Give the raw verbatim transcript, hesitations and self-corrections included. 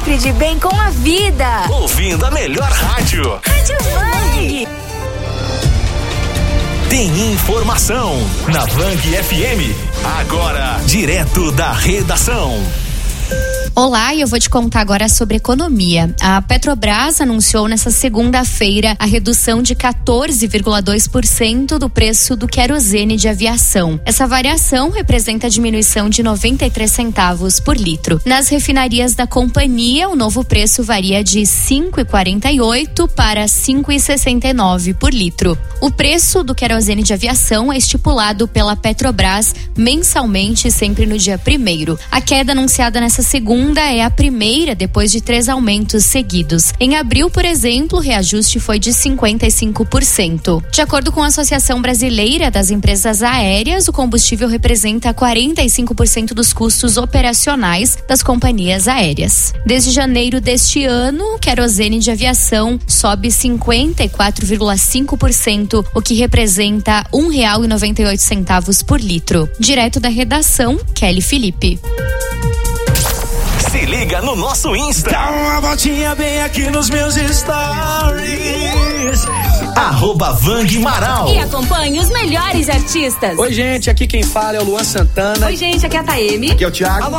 sempre de bem com a vida. Ouvindo a melhor rádio. Rádio Vang. Tem informação na Vang F M. Agora, direto da redação. Olá, e eu vou te contar agora sobre economia. A Petrobras anunciou nesta segunda-feira a redução de quatorze vírgula dois por cento do preço do querosene de aviação. Essa variação representa a diminuição de noventa e três centavos por litro. Nas refinarias da companhia, o novo preço varia de cinco reais e quarenta e oito centavos para cinco reais e sessenta e nove centavos por litro. O preço do querosene de aviação é estipulado pela Petrobras mensalmente, sempre no dia primeiro. A queda anunciada nessa segunda é a primeira depois de três aumentos seguidos. Em abril, por exemplo, o reajuste foi de cinquenta e cinco por cento. De acordo com a Associação Brasileira das Empresas Aéreas, o combustível representa quarenta e cinco por cento dos custos operacionais das companhias aéreas. Desde janeiro deste ano, o querosene de aviação sobe cinquenta e quatro vírgula cinco por cento, o que representa um real e noventa e oito centavos por litro. Direto da redação, Kelly Felipe. Se liga no nosso Insta. Dá uma voltinha bem aqui nos meus stories. Arroba Vang Maral. E acompanhe os melhores artistas. Oi, gente, aqui quem fala é o Luan Santana. Oi, gente, aqui é a Taeme. Aqui é o Thiago.